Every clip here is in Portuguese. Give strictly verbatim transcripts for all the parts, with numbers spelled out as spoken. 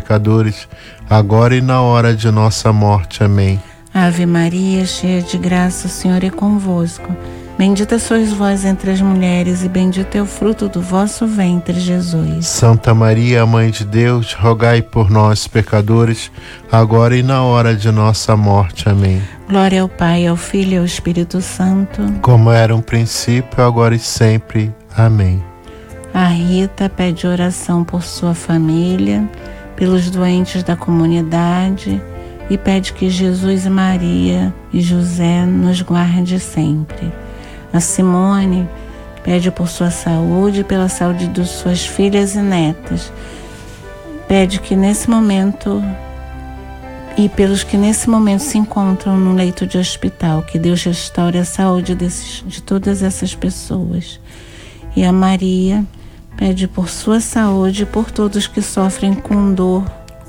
pecadores, agora e na hora de nossa morte. Amém. Ave Maria, cheia de graça, o Senhor é convosco. Bendita sois vós entre as mulheres, e bendito é o fruto do vosso ventre, Jesus. Santa Maria, Mãe de Deus, rogai por nós, pecadores, agora e na hora de nossa morte. Amém. Glória ao Pai, ao Filho e ao Espírito Santo, como era um princípio, agora e sempre. Amém. A Rita pede oração por sua família, pelos doentes da comunidade, e pede que Jesus e Maria e José nos guarde sempre. A Simone pede por sua saúde e pela saúde de suas filhas e netas. Pede que nesse momento, e pelos que nesse momento se encontram no leito de hospital, que Deus restaure a saúde desses, de todas essas pessoas. E a Maria pede por sua saúde e por todos que sofrem com dor,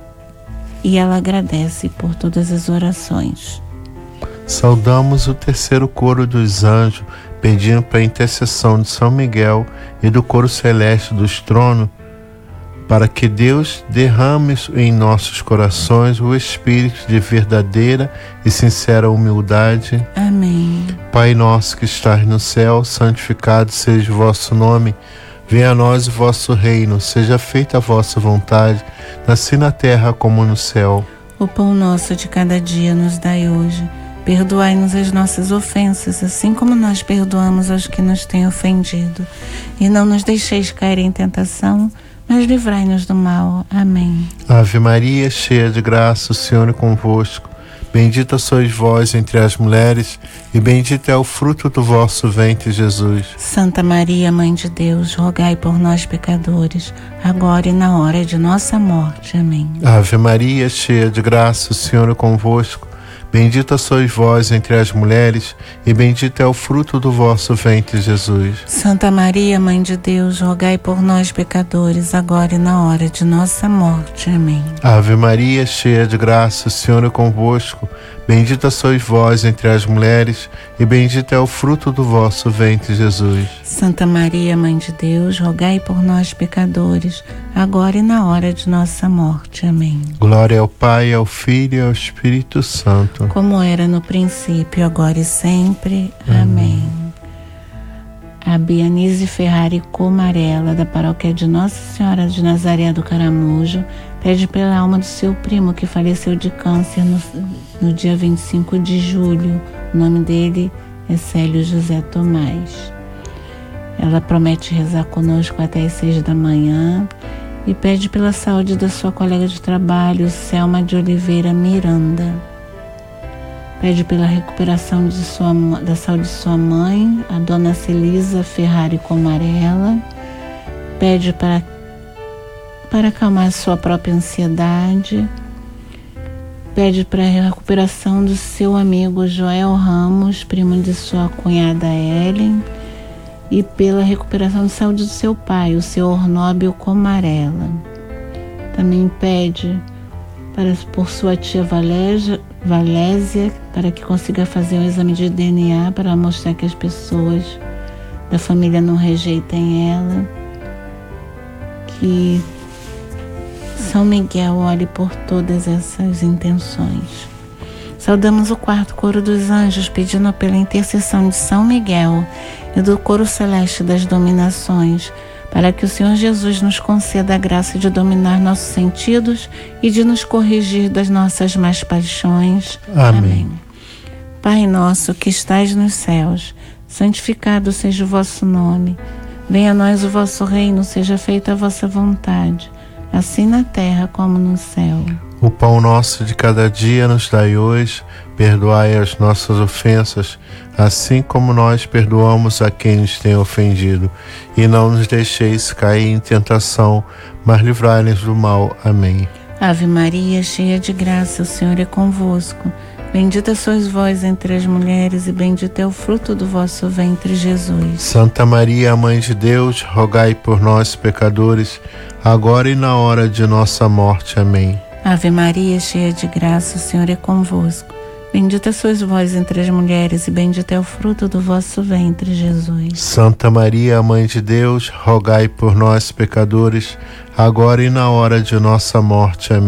e ela agradece por todas as orações. Saudamos o terceiro coro dos anjos, pedindo para a intercessão de São Miguel e do coro celeste dos tronos, para que Deus derrame em nossos corações o espírito de verdadeira e sincera humildade. Amém. Pai nosso que estás no céu, santificado seja o vosso nome. Venha a nós o vosso reino, seja feita a vossa vontade, assim na terra como no céu. O pão nosso de cada dia nos dai hoje. Perdoai-nos as nossas ofensas, assim como nós perdoamos aos que nos têm ofendido. E não nos deixeis cair em tentação, mas livrai-nos do mal. Amém. Ave Maria, cheia de graça, o Senhor é convosco. Bendita sois vós entre as mulheres, e bendito é o fruto do vosso ventre, Jesus. Santa Maria, Mãe de Deus, rogai por nós, pecadores, agora e na hora de nossa morte. Amém. Ave Maria, cheia de graça, o Senhor é convosco. Bendita sois vós entre as mulheres, e bendito é o fruto do vosso ventre, Jesus. Santa Maria, Mãe de Deus, rogai por nós, pecadores, agora e na hora de nossa morte. Amém. Ave Maria, cheia de graça, o Senhor é convosco. Bendita sois vós entre as mulheres, e bendito é o fruto do vosso ventre, Jesus. Santa Maria, Mãe de Deus, rogai por nós, pecadores, agora e na hora de nossa morte. Amém. Glória ao Pai, ao Filho e ao Espírito Santo, como era no princípio, agora e sempre. Amém. Amém. A Bianise Ferrari Comarela, da paróquia de Nossa Senhora de Nazaré do Caramujo, pede pela alma do seu primo que faleceu de câncer no, no dia vinte e cinco de julho. O nome dele é Célio José Tomás. Ela promete rezar conosco até as seis da manhã e pede pela saúde da sua colega de trabalho, Selma de Oliveira Miranda. Pede pela recuperação de sua, da saúde de sua mãe, a dona Celisa Ferrari Comarela. Pede para, para acalmar sua própria ansiedade. Pede para a recuperação do seu amigo Joel Ramos, primo de sua cunhada Ellen. E pela recuperação de saúde do seu pai, o seu Ornóbio Comarela. Também pede para, por sua tia Valésia, Valésia, para que consiga fazer um exame de D N A para mostrar que as pessoas da família não rejeitem ela. Que São Miguel olhe por todas essas intenções. Saudamos o quarto coro dos anjos, pedindo pela intercessão de São Miguel e do coro celeste das dominações, para que o Senhor Jesus nos conceda a graça de dominar nossos sentidos e de nos corrigir das nossas más paixões. Amém. Amém. Pai nosso que estais nos céus, santificado seja o vosso nome. Venha a nós o vosso reino, seja feita a vossa vontade, assim na terra como no céu. O pão nosso de cada dia nos dai hoje, perdoai as nossas ofensas, assim como nós perdoamos a quem nos tem ofendido. E não nos deixeis cair em tentação, mas livrai-nos do mal. Amém. Ave Maria, cheia de graça, o Senhor é convosco. Bendita sois vós entre as mulheres, e bendito é o fruto do vosso ventre, Jesus. Santa Maria, Mãe de Deus, rogai por nós, pecadores, agora e na hora de nossa morte. Amém. Ave Maria, cheia de graça, o Senhor é convosco. Bendita sois vós entre as mulheres, e bendito é o fruto do vosso ventre, Jesus. Santa Maria, Mãe de Deus, rogai por nós, pecadores, agora e na hora de nossa morte. Amém.